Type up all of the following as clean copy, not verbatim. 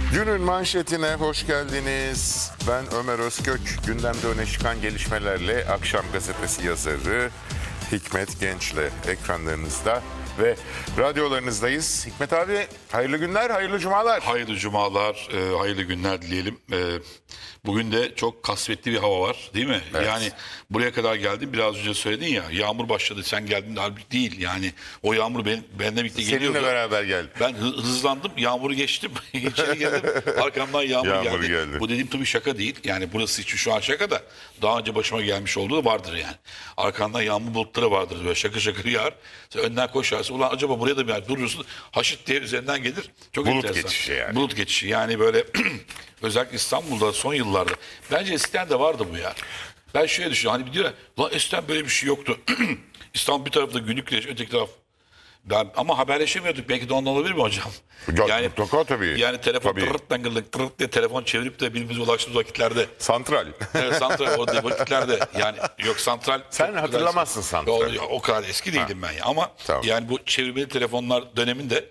Günün manşetine hoş geldiniz. Ben Ömer Özkök. Gündemde öne çıkan gelişmelerle Akşam Gazetesi yazarı Hikmet Genç'le ekranlarınızda ve radyolarınızdayız. Hikmet abi, hayırlı günler, hayırlı cumalar. Hayırlı cumalar, hayırlı günler dileyelim. Bugün de çok kasvetli bir hava var, değil mi? Evet. Yani buraya kadar geldim, biraz önce söyledin ya, yağmur başladı, sen geldin de halbuki değil. Yani o yağmur benimle birlikte geliyordu. Seninle beraber geldi. Ben hızlandım, yağmuru geçtim, içeri geldim, arkamdan yağmur geldi. Bu dediğim tabii şaka değil. Yani burası için şu an şaka da daha önce başıma gelmiş olduğu da vardır yani. Arkandan yağmur bulutları vardır, böyle şakır şakır yağar. Sen önden koşarsın, ulan acaba buraya da bir yer durursun, haşit diye üzerinden gelir. Çok Bulut enteresan. geçişi yani. Bulut geçişi yani böyle özellikle İstanbul'da son yıllarda. Bence eskiden de vardı bu ya. Ben şöyle düşünüyorum, hani diyorlar lan eskiden böyle bir şey yoktu. İstanbul bir tarafta günlük güneş, öteki taraf. Ama haberleşemiyorduk, belki de ondan olabilir mi hocam? Yani, mutlaka tabii. Yani telefon Tabii. tırırt diye telefon çevirip de birbirimize ulaştığımız vakitlerde. Santral. Evet, santral o vakitlerde yani yok santral. Sen hatırlamazsın santral. O kadar eski değildim ben ya. Ama Tamam. yani bu çevirmeli telefonlar döneminde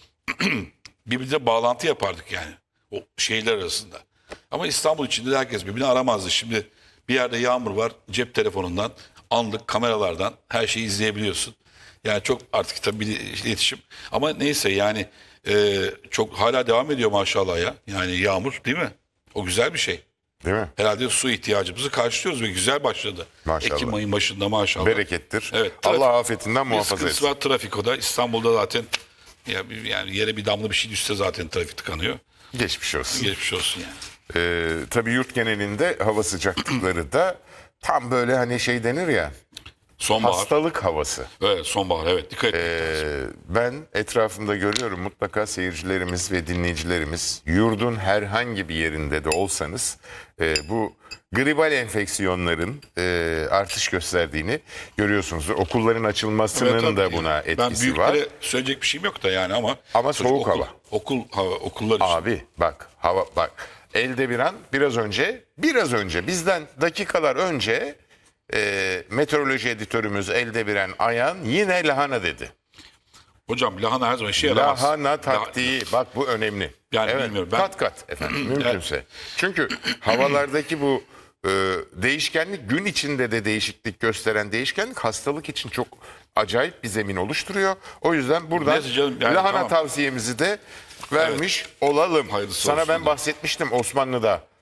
birbirine bağlantı yapardık yani o şehirler arasında. Ama İstanbul içinde de herkes birbirini aramazdı. Şimdi bir yerde yağmur var, cep telefonundan anlık kameralardan her şeyi izleyebiliyorsun. Yani çok artık tabii bir iletişim. Ama neyse yani çok hala devam ediyor maşallah ya. Yani yağmur, değil mi? O güzel bir şey. Değil mi? Herhalde su ihtiyacımızı karşılıyoruz ve güzel başladı. Maşallah. Ekim ayın başında maşallah. Berekettir. Evet, Allah afetinden bir muhafaza sıkıntısı etsin. var, trafik o da. İstanbul'da zaten yani yere bir damla bir şey düşse zaten trafik tıkanıyor. Geçmiş olsun. Geçmiş olsun yani. Tabii yurt genelinde hava sıcaklıkları da tam böyle hani şey denir ya, Sonbahar. hastalık havası. Evet, sonbahar, evet, dikkat etmek Ben etrafımda görüyorum, mutlaka seyircilerimiz ve dinleyicilerimiz yurdun herhangi bir yerinde de olsanız bu gribal enfeksiyonların artış gösterdiğini görüyorsunuzdur. Okulların açılmasının Evet, tabii da yani. buna Ben etkisi var. büyüklere söyleyecek bir şeyim yok da yani Ama soğuk hava. Okullar için. Abi bak, hava bak. Eldeviran biraz önce bizden dakikalar önce meteoroloji editörümüz Eldeviran Ayan yine lahana dedi. Hocam lahana her zaman işe yaramaz. Lahana taktiği, bak bu önemli. Yani evet, bilmiyorum. Kat efendim mümkünse. Çünkü havalardaki bu değişkenlik, gün içinde de değişiklik gösteren değişkenlik hastalık için çok acayip bir zemin oluşturuyor. O yüzden buradan Neyse canım, yani lahana tamam. tavsiyemizi de vermiş olalım. Hayırlısı Sana olsun ben da. bahsetmiştim Osmanlı'da